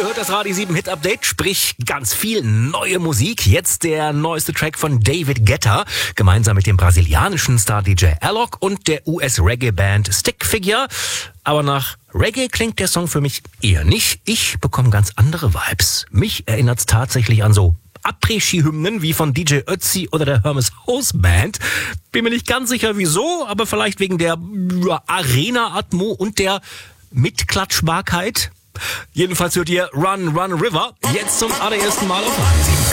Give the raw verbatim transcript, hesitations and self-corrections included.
Ihr hört das Radio sieben Hit Update, sprich ganz viel neue Musik. Jetzt der neueste Track von David Guetta, gemeinsam mit dem brasilianischen Star-D J Alok und der U S-Reggae-Band Stick Figure. Aber nach Reggae klingt der Song für mich eher nicht. Ich bekomme ganz andere Vibes. Mich erinnert's tatsächlich an so Après-Ski-Hymnen wie von D J Ötzi oder der Hermes House Band. Bin mir nicht ganz sicher wieso, aber vielleicht wegen der ja, Arena-Atmo und der Mitklatschbarkeit. Jedenfalls hört ihr Run, Run, River jetzt zum allerersten Mal auf Radio sieben.